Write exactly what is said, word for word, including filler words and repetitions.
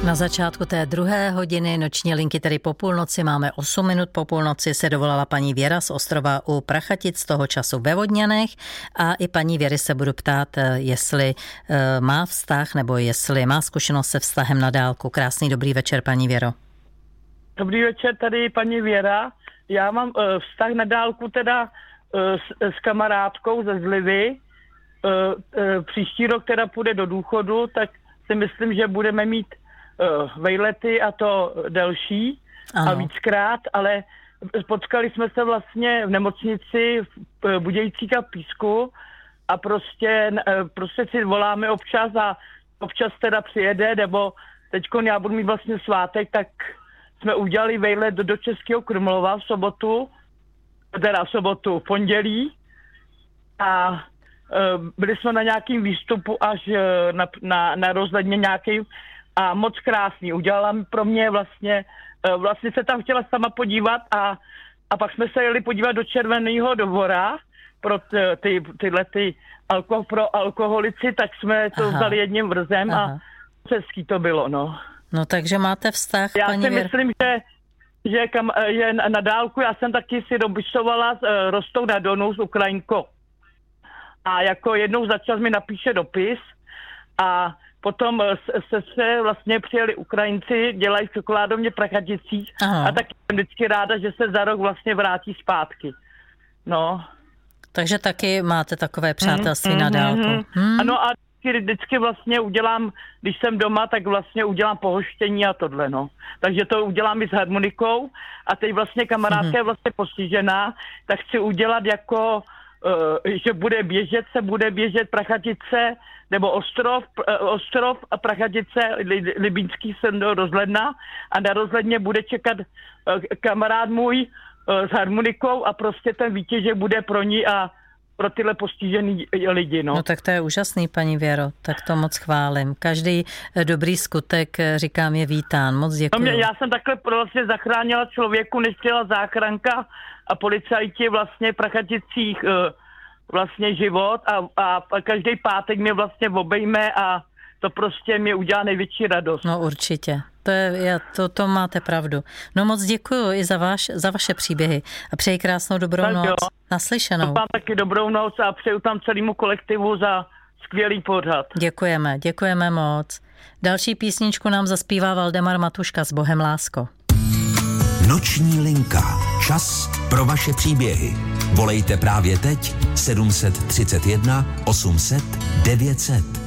Na začátku té druhé hodiny noční linky, tedy po půlnoci, máme osm minut po půlnoci, se dovolala paní Věra z ostrova u Prachatic, z toho času ve Vodňanech, a i paní Věry se budu ptát, jestli má vztah nebo jestli má zkušenost se vztahem na dálku. Krásný dobrý večer, paní Věro. Dobrý večer, tady paní Věra. Já mám uh, vztah na dálku teda uh, s, s kamarádkou ze Zlivy. Uh, uh, příští rok teda půjde do důchodu, tak si myslím, že budeme mít uh, vejlety a to delší. Ano. A víckrát, ale potkali jsme se vlastně v nemocnici v Budějcích a Písku a prostě, uh, prostě si voláme občas a občas teda přijede, nebo teďko já budu mít vlastně svátek, tak jsme udělali vejlet do, do Českého Krumlova v sobotu, teda v sobotu, v pondělí, a e, byli jsme na nějakým výstupu až e, na, na, na rozhledně nějaký a moc krásný. Udělala pro mě vlastně, e, vlastně se tam chtěla sama podívat a, a pak jsme se jeli podívat do Červeného Dvora pro t, ty, tyhle ty alko, pro alkoholici, tak jsme to Aha. vzali jedním vrzem Aha. a hezký to bylo, no. No takže máte vztah, já paní si Věr... myslím, že, že, kam, že na dálku, já jsem taky si dopisovala s uh, Rostou na Donu s Ukrajinkou. A jako jednou za čas mi napíše dopis a potom se, se vlastně přijeli Ukrajinci, dělají v čokoládovně Prachaticích a tak jsem vždycky ráda, že se za rok vlastně vrátí zpátky. No. Takže taky máte takové přátelství mm, na dálku. Mm, hmm. Ano, a vždycky vlastně udělám, když jsem doma, tak vlastně udělám pohoštění a tohle, no. Takže to udělám i s harmonikou a teď vlastně kamarádka mm-hmm. je vlastně postižená, tak chci udělat jako, uh, že bude běžet, se bude běžet Prachatice, nebo Ostrov, uh, Ostrov a Prachatice, li, Libínský se do rozhledna a na rozhledně bude čekat uh, kamarád můj uh, s harmonikou a prostě ten výtěžek bude pro ní a pro tyhle postižený lidi, no. No tak to je úžasný, paní Věro, tak to moc chválím. Každý dobrý skutek, říkám, je vítán. Moc děkuji. No mě, já jsem takhle vlastně zachránila člověku, než přijela záchranka a policajti vlastně v Prachaticích vlastně život a, a každý pátek mě vlastně obejme a to prostě mě udělá největší radost. No určitě. To, je, to, to máte pravdu. No moc děkuji i za, váš, za vaše příběhy a přeji krásnou dobrou tak noc. Jo. Naslyšenou. Mám taky dobrou noc a přeju tam celému kolektivu za skvělý pořad. Děkujeme, děkujeme moc. Další písničku nám zaspívá Valdemar Matuška s Bohem lásko. Noční linka. Čas pro vaše příběhy. Volejte právě teď sedm set třicet jedna osm set devět set.